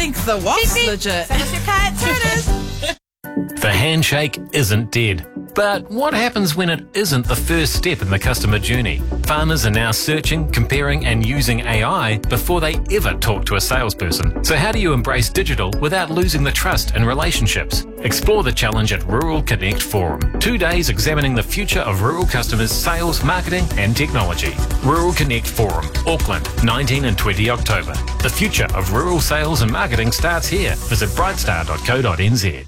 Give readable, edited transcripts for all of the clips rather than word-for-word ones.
think the what's legit. Send us your cat. There it is. The handshake isn't dead. But what happens when it isn't the first step in the customer journey? Farmers are now searching, comparing and using AI before they ever talk to a salesperson. So how do you embrace digital without losing the trust and relationships? Explore the challenge at Rural Connect Forum. 2 days examining the future of rural customers' sales, marketing and technology. Rural Connect Forum, Auckland, 19 and 20 October. The future of rural sales and marketing starts here. Visit brightstar.co.nz.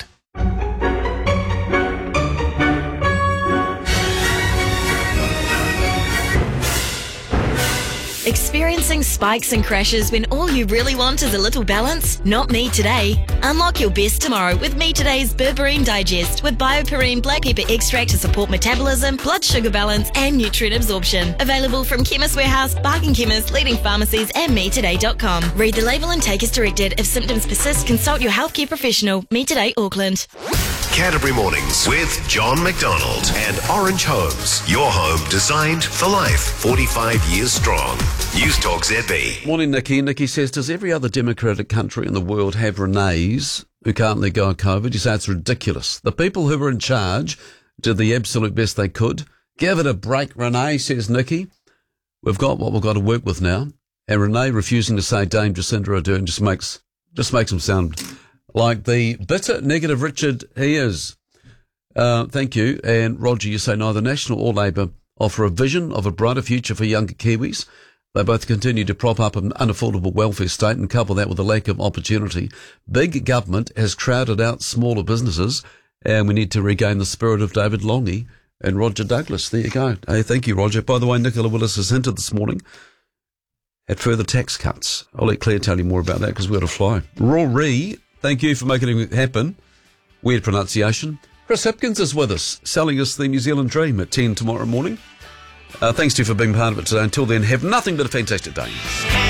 Experiencing spikes and crashes when all you really want is a little balance? Not me today. Unlock your best tomorrow with Me Today's Berberine Digest with BioPerine black pepper extract to support metabolism, blood sugar balance and nutrient absorption. Available from Chemist Warehouse, Bargain Chemist, leading pharmacies and metoday.com. Read the label and take as directed. If symptoms persist, consult your healthcare professional. Me Today, Auckland. Canterbury Mornings with John McDonald and Orange Homes. Your home designed for life. 45 years strong. News Talk ZB. Morning, Nikki. Nikki says, does every other democratic country in the world have Renees who can't let go of COVID? You say it's ridiculous. The people who were in charge did the absolute best they could. Give it a break, Renee, says Nikki. We've got what we've got to work with now. And Renee refusing to say Dame Jacinda Ardern just makes him sound like the bitter, negative Richard he is. Thank you. And Roger, you say neither National or Labour offer a vision of a brighter future for younger Kiwis. They both continue to prop up an unaffordable welfare state and couple that with a lack of opportunity. Big government has crowded out smaller businesses, and we need to regain the spirit of David Longy and Roger Douglas. There you go. Hey, thank you, Roger. By the way, Nicola Willis has hinted this morning at further tax cuts. I'll let Claire tell you more about that because we've got to fly. Rory, thank you for making it happen. Weird pronunciation. Chris Hipkins is with us, selling us the New Zealand Dream at 10 tomorrow morning. Thanks to you for being part of it today. Until then, have nothing but a fantastic day.